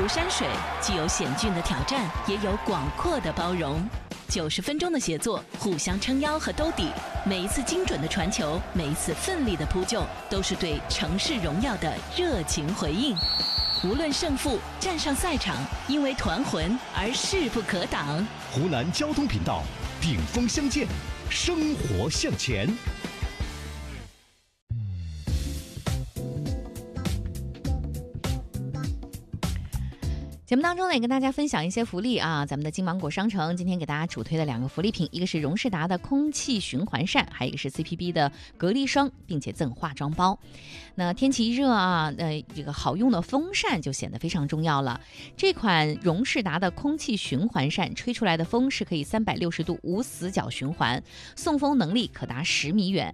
如山水，既有险峻的挑战，也有广阔的包容。90分钟的协作，互相撑腰和兜底，每一次精准的传球，每一次奋力的扑救，都是对城市荣耀的热情回应。无论胜负，站上赛场，因为团魂而势不可挡。 湖南交通频道，顶峰相见，生活向前。 节目当中呢，也跟大家分享一些福利啊。咱们的金芒果商城今天给大家主推的2个福利品，一个是荣仕达的空气循环扇，还有一个是 CPB 的隔离霜，并且赠化妆包。那天气一热啊，这个好用的风扇就显得非常重要了。这款荣仕达的空气循环扇，吹出来的风是可以360度无死角循环，送风能力可达10米远，